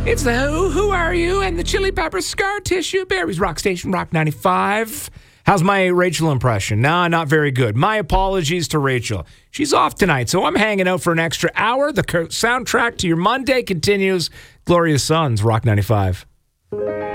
It's the Who Are You, and the Chili Peppers, Scar Tissue, Barry's Rock Station, Rock 95. How's my Rachel impression? Nah, not very good. My apologies to Rachel. She's off tonight, so I'm hanging out for an extra hour. The soundtrack to your Monday continues. Glorious Sons, Rock 95.